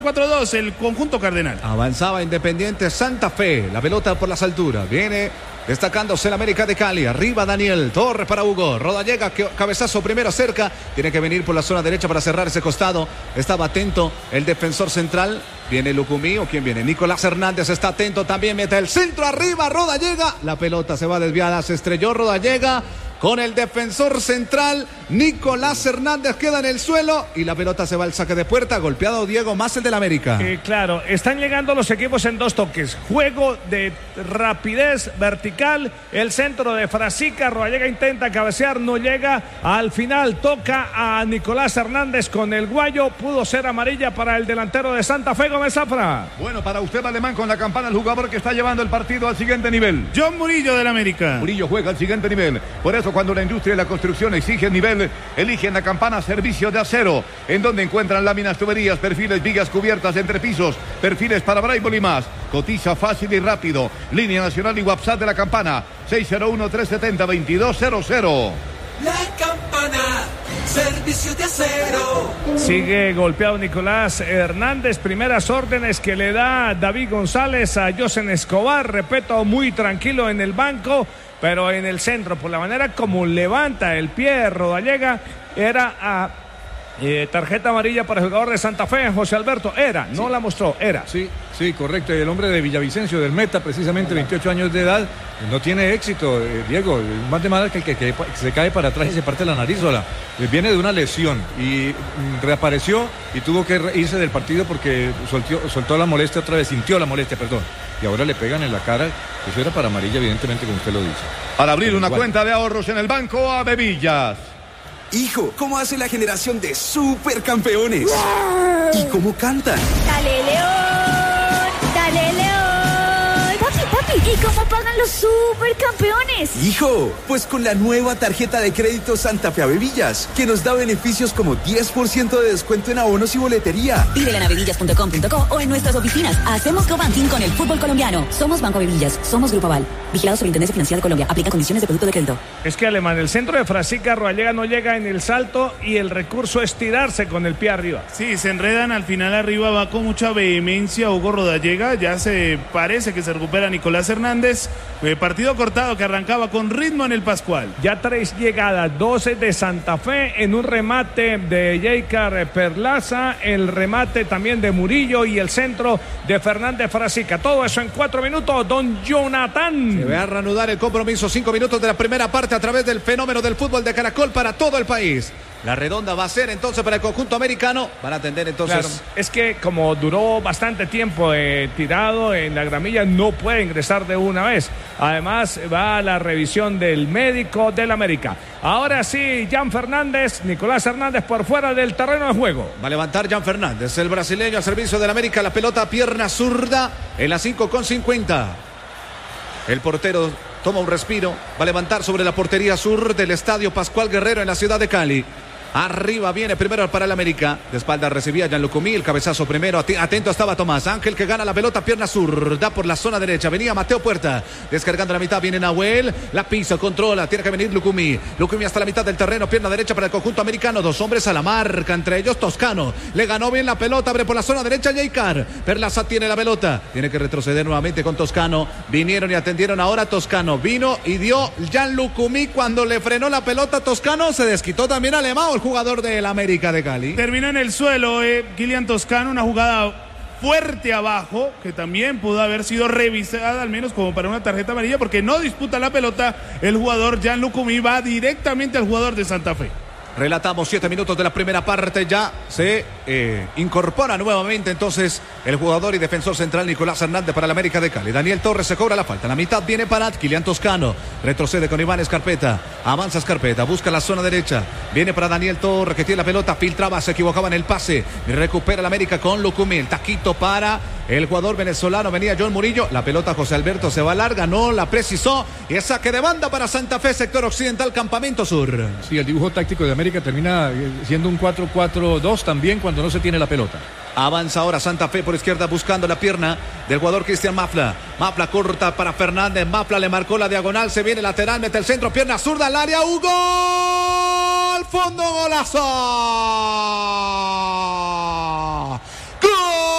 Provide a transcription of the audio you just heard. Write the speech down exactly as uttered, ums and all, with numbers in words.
cuatro dos, el conjunto cardenal. Avanzaba Independiente Santa Fe. La pelota por las alturas. Viene destacándose el América de Cali. Arriba Daniel Torres para Hugo. Rodallega, cabezazo primero cerca. Tiene que venir por la zona derecha para cerrar ese costado. Estaba atento el defensor central. Viene Lucumí, o quién viene. Nicolás Hernández está atento también. Mete el centro arriba. Rodallega. La pelota se va desviada. Se estrelló Rodallega con el defensor central. Nicolás Hernández queda en el suelo y la pelota se va al saque de puerta. Golpeado Diego Más, el del América. Eh, claro, están llegando los equipos en dos toques. Juego de rapidez vertical. El centro de Frasica. Rodallega intenta cabecear, no llega. Al final toca a Nicolás Hernández con el guayo. Pudo ser amarilla para el delantero de Santa Fe, Gómez Zafra. Bueno, para usted, Alemán, con la campana, el jugador que está llevando el partido al siguiente nivel. John Murillo del América. Murillo juega al siguiente nivel. Por eso, cuando la industria y la construcción exigen nivel, eligen la campana Servicio de Acero, en donde encuentran láminas, tuberías, perfiles, vigas cubiertas, entrepisos, perfiles para Braille y más. Cotiza fácil y rápido. Línea nacional y WhatsApp de la campana seis cero uno, tres siete cero, dos dos cero cero. La campana, Servicio de Acero. Sigue golpeado Nicolás Hernández. Primeras órdenes que le da David González a Josen Escobar. Repito, muy tranquilo en el banco, pero en el centro, por la manera como levanta el pie Rodallega, era a eh, tarjeta amarilla para el jugador de Santa Fe, José Alberto. Era, no sí. La mostró, era. Sí, sí, correcto. El hombre de Villavicencio, del Meta, precisamente veintiocho años de edad, no tiene éxito, eh, Diego. Más de mal que el que, que, que se cae para atrás y se parte la nariz sola. Viene de una lesión y mm, reapareció y tuvo que irse del partido porque soltó, soltó la molestia otra vez, sintió la molestia, perdón. Y ahora le pegan en la cara. Eso era para amarilla, evidentemente, como usted lo dice. Para abrir una cuenta de ahorros en el banco a Bebillas. Hijo, ¿cómo hace la generación de supercampeones? ¡Wow! ¿Y cómo cantan? ¡Dale, León! ¡Dale, León! Papi, papi, ¿y cómo pagan los supercampeones? Hijo, pues con la nueva tarjeta de crédito Santa Fe Bebillas, que nos da beneficios como diez por ciento de descuento en abonos y boletería. Pídela en bebillas punto com punto co o en nuestras oficinas. Hacemos cobanking con el fútbol colombiano. Somos Banco Bebillas, somos Grupo Aval. Vigilado Superintendencia Financiera de Colombia. Aplica condiciones de producto de crédito. Es que Alemán, el centro de Frasica, Rodallega no llega en el salto y el recurso es tirarse con el pie arriba. Sí, se enredan al final arriba, va con mucha vehemencia Hugo Rodallega. Ya se parece que se recupera Nicolás Hernández. Eh, partido cortado que arrancaba con ritmo en el Pascual. Ya tres llegadas, doce de Santa Fe en un remate de Jeicar Perlaza, el remate también de Murillo y el centro de Fernández Frasica. Todo eso en cuatro minutos, don Jonathan. Se va a reanudar el compromiso, cinco minutos de la primera parte a través del fenómeno del fútbol de Caracol para todo el país. La redonda va a ser entonces para el conjunto americano. Van a atender entonces. Claro, es que como duró bastante tiempo eh, tirado en la gramilla, no puede ingresar de una vez. Además, va a la revisión del médico del América. Ahora sí, Jan Fernández, Nicolás Hernández por fuera del terreno de juego. Va a levantar Jan Fernández, el brasileño al servicio del América. La pelota, pierna zurda en la cinco con cincuenta. El portero toma un respiro. Va a levantar sobre la portería sur del estadio Pascual Guerrero en la ciudad de Cali. Arriba viene primero para el América. De espalda recibía Jan Lucumí. El cabezazo primero. Atento estaba Tomás Ángel, que gana la pelota. Pierna zurda por la zona derecha. Venía Mateo Puerta. Descargando la mitad. Viene Nahuel. La pisa, controla. Tiene que venir Lucumí. Lucumí hasta la mitad del terreno. Pierna derecha para el conjunto americano. Dos hombres a la marca. Entre ellos Toscano. Le ganó bien la pelota. Abre por la zona derecha Jeicar. Perlaza tiene la pelota. Tiene que retroceder nuevamente con Toscano. Vinieron y atendieron ahora Toscano. Vino y dio Jan Lucumí. Cuando le frenó la pelota Toscano, se desquitó también Alemão, jugador del América de Cali. Termina en el suelo eh, Kylian Toscano, una jugada fuerte abajo, que también pudo haber sido revisada al menos como para una tarjeta amarilla, porque no disputa la pelota el jugador Jan Lucumí, va directamente al jugador de Santa Fe. Relatamos siete minutos de la primera parte. Ya se eh, incorpora nuevamente entonces el jugador y defensor central Nicolás Hernández para el América de Cali. Daniel Torres se cobra la falta. En la mitad viene para Kylian Toscano. Retrocede con Iván Escarpeta. Avanza Escarpeta. Busca la zona derecha. Viene para Daniel Torres, que tiene la pelota. Filtraba, se equivocaba en el pase. Recupera el América con Lucumí. El taquito para el jugador venezolano. Venía John Murillo. La pelota José Alberto se va larga. No la precisó. Y es saque de banda para Santa Fe, sector occidental, Campamento Sur. Sí, el dibujo táctico de América termina siendo un cuatro cuatro dos también cuando no se tiene la pelota. Avanza ahora Santa Fe por izquierda buscando la pierna del jugador Cristian Mafla. Mafla corta para Fernández. Mafla le marcó la diagonal. Se viene lateral, mete el centro, pierna zurda al área. ¡Hugo! Al fondo, golazo.